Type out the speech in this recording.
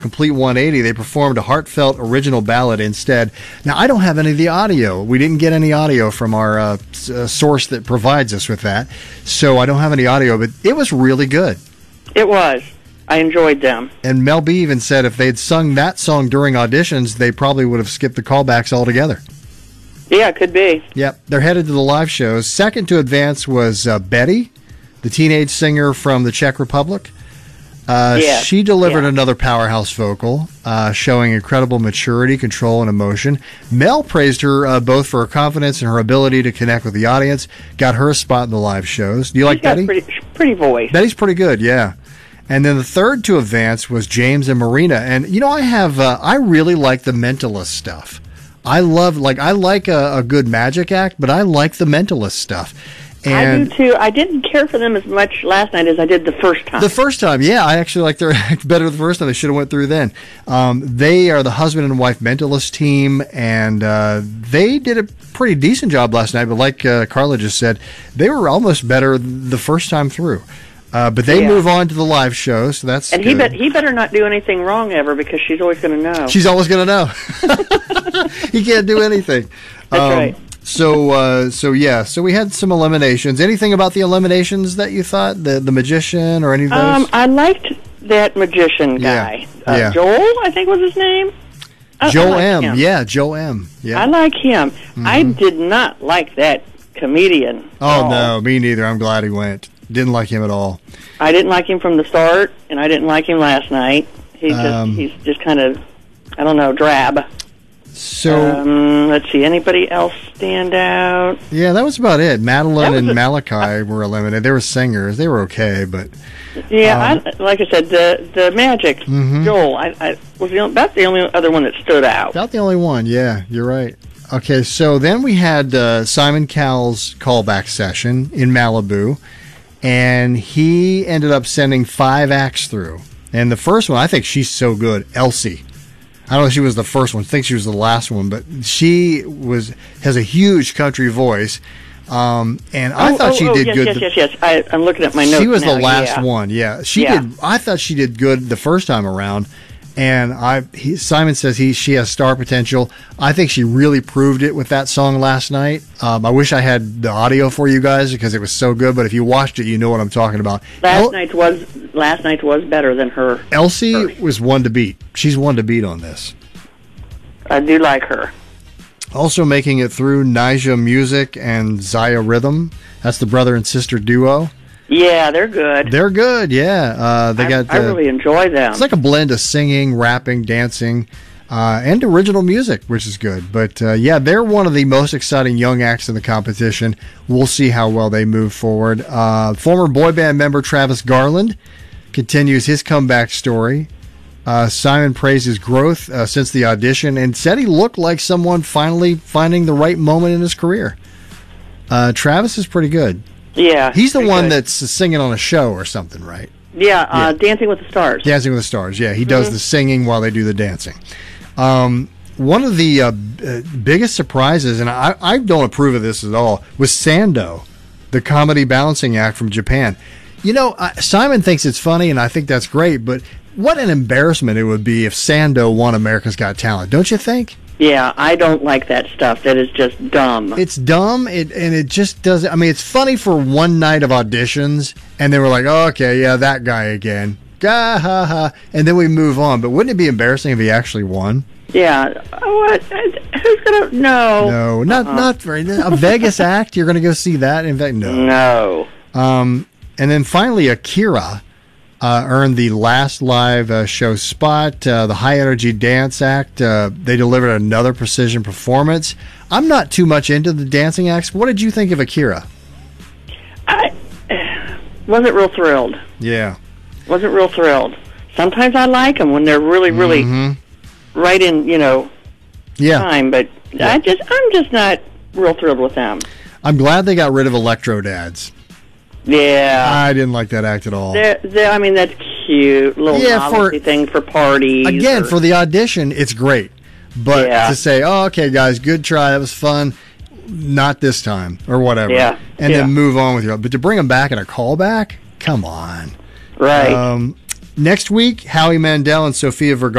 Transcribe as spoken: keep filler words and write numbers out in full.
complete one eighty. They performed a heartfelt original ballad instead. Now, I don't have any of the audio. We didn't get any audio from our uh, uh, source that provides us with that, so I don't have any audio, but it was really good. It was. I enjoyed them. And Mel B even said if they'd sung that song during auditions, they probably would have skipped the callbacks altogether. Yeah, it could be. Yep, they're headed to the live shows. Second to advance was uh, Betty, the teenage singer from the Czech Republic. Uh, yeah. She delivered yeah. another powerhouse vocal, uh, showing incredible maturity, control, and emotion. Mel praised her uh, both for her confidence and her ability to connect with the audience. Got her a spot in the live shows. Do you She's like got Betty? Pretty, pretty voice. Betty's pretty good, yeah. And then the third to advance was James and Marina. And you know, I have, uh, I really like the Mentalist stuff. I love, like, I like a, a good magic act, but I like the Mentalist stuff. And I do too. I didn't care for them as much last night as I did the first time. The first time, yeah, I actually like their act better the first time. They should have went through then. Um, they are the husband and wife Mentalist team, and uh, they did a pretty decent job last night. But like uh, Carla just said, they were almost better the first time through. Uh, but they yeah. move on to the live show, so that's and good. he bet he better not do anything wrong ever, because she's always going to know. She's always going to know. He can't do anything. That's um, right. So, uh, so yeah, so we had some eliminations. Anything about the eliminations that you thought? The the magician or any of those? Um, I liked that magician guy. Yeah. Uh, yeah. Joel, I think was his name. I, Joe I like M. him. Yeah, Joe M. Yeah. I like him. Mm-hmm. I did not like that comedian. Oh, no, me neither. I'm glad he went. Didn't like him at all. I didn't like him from the start, and I didn't like him last night. He's just Um, he's just kind of, I don't know, drab. So, um, let's see, anybody else stand out? yeah, that was about it. Madeline That and was a- Malachi were eliminated. They were singers. They were okay, but Yeah, Um, I, like I said, the the magic Mhm. Joel. I, I was the only, that's the only other one that stood out. about the only one. Yeah, you're right. Okay, so then we had uh, Simon Cowell's callback session in Malibu, and he ended up sending five acts through. And the first one, I think she's so good, Elsie. I don't know if she was the first one. I think she was the last one, but she was has a huge country voice, um, and I oh, thought oh, she oh, did yes, good. Yes, the, yes, yes. I, I'm looking at my notes She was now. the last yeah. one. Yeah, she Yeah. did. I thought she did good the first time around, and I. He, Simon says he she has star potential. I think she really proved it with that song last night. Um, I wish I had the audio for you guys because it was so good. But if you watched it, you know what I'm talking about. Last El- night was last night was better than her. Elsie First. was one to beat. She's one to beat on this. I do like her. Also making it through Nija Music and Zaya Rhythm. That's the brother and sister duo. Yeah, they're good. They're good, yeah. Uh, they I, got. I uh, really enjoy them. It's like a blend of singing, rapping, dancing, uh, and original music, which is good. But uh, yeah, they're one of the most exciting young acts in the competition. We'll see how well they move forward. Uh, former boy band member Travis Garland continues his comeback story. Uh, Simon praised his growth uh, since the audition and said he looked like someone finally finding the right moment in his career. Uh, Travis is pretty good. yeah, He's the pretty one good. that's singing on a show or something, right? yeah, uh, yeah. Dancing with the Stars. Dancing with the Stars, yeah. He does the singing while they do the dancing. Um, one of the uh, b- uh, biggest surprises, and I, I don't approve of this at all, was Sando, the comedy balancing act from Japan. You know, uh, Simon thinks it's funny, and I think that's great, but what an embarrassment it would be if Sando won America's Got Talent, don't you think? Yeah, I don't like that stuff. That is just dumb. It's dumb, it, and it just doesn't. I mean, it's funny for one night of auditions, and they were like, oh, okay, yeah, that guy again. Gah, ha, ha. And then we move on. But wouldn't it be embarrassing if he actually won? Yeah. What? Who's gonna? No. No, not Uh-uh. not very. A Vegas act, you're going to go see that? In fact, no. No. Um, and then finally, Akira uh, earned the last live uh, show spot. Uh, the High Energy Dance Act, uh, they delivered another precision performance. I'm not too much into the dancing acts. What did you think of Akira? I wasn't real thrilled. Yeah. Wasn't real thrilled. Sometimes I like them when they're really, really Mhm. right in, you know, Yeah. time. But I just, I'm just not real thrilled with them. I'm glad they got rid of Electro Dads. Yeah. I didn't like that act at all. They're, they're, I mean, that's cute. Little Yeah, novelty for- thing for parties. Again, or- for the audition, it's great. But Yeah. to say, oh, okay, guys, good try, that was fun, not this time, or whatever. Yeah, And yeah. then move on with your. But to bring them back in a callback, come on. Right. Um, next week, Howie Mandel and Sofia Vergara.